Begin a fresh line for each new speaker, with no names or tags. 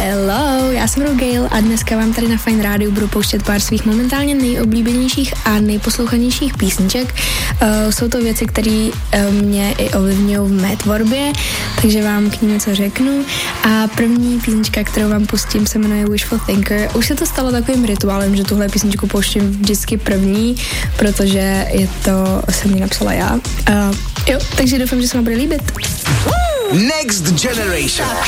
Hello, já jsem Gail a dneska vám tady na Fajn rádiu budu pouštět pár svých momentálně nejoblíbenějších a nejposlouchanějších písniček. Jsou to věci, které mě i ovlivňují v mé tvorbě, takže vám k ní něco řeknu. A první písnička, kterou vám pustím, se jmenuje Wishful Thinker. Už se to stalo takovým rituálem, že tuhle písničku pouštím vždycky první, protože jsem ji napsala já. Takže doufám, že se vám bude líbit.
Next Generation.